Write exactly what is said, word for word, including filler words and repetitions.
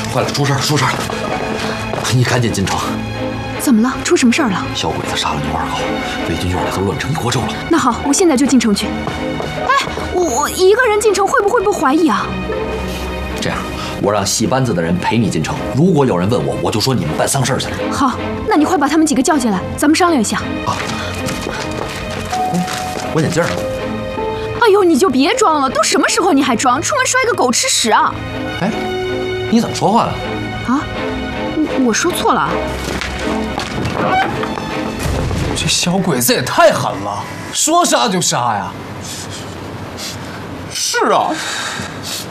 坏了，出事了，出事了！你赶紧进城。 怎么了？出什么事儿了？ 小鬼子杀了牛二狗，魏军院里头乱成一锅粥了。 那好，我现在就进城去。哎，我我一个人进城会不会被怀疑啊？ 这样，我让戏班子的人陪你进城。如果有人问我，我就说你们办丧事去了。 好，那你快把他们几个叫进来，咱们商量一下。 啊。哎，我眼镜呢？ 哎呦，你就别装了，都什么时候你还装？出门摔个狗吃屎啊！ 哎，你怎么说话了？ 啊，我我说错了。 这小鬼子也太狠了，说杀就杀呀！ 是啊，